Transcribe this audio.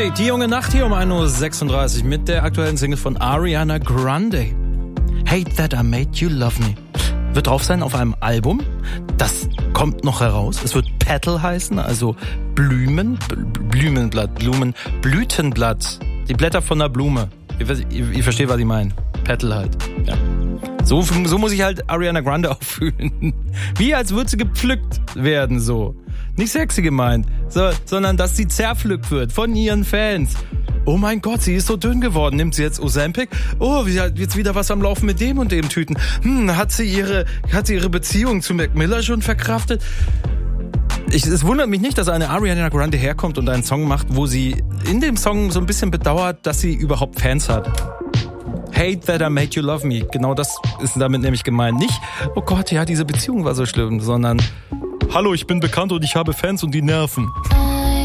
Hey, die junge Nacht hier um 1:36 Uhr mit der aktuellen Single von Ariana Grande. Hate That I Made You Love Me. Wird drauf sein auf einem Album. Das kommt noch heraus. Es wird Petal heißen, also Blütenblatt. Die Blätter von der Blume. Ihr versteht, was ich meine. Petal halt. Ja. So muss ich halt Ariana Grande auch fühlen. Wie als würde sie gepflückt werden, so. Nicht sexy gemeint, sondern dass sie zerpflückt wird von ihren Fans. Oh mein Gott, sie ist so dünn geworden. Nimmt sie jetzt Ozempic? Oh, sie hat jetzt wieder was am Laufen mit dem und dem Tüten. Hat sie ihre Beziehung zu Mac Miller schon verkraftet? Es wundert mich nicht, dass eine Ariana Grande herkommt und einen Song macht, wo sie in dem Song so ein bisschen bedauert, dass sie überhaupt Fans hat. Hate That I Made You Love Me. Genau das ist damit nämlich gemeint. Nicht, oh Gott, ja, diese Beziehung war so schlimm, sondern hallo, ich bin bekannt und ich habe Fans und die nerven.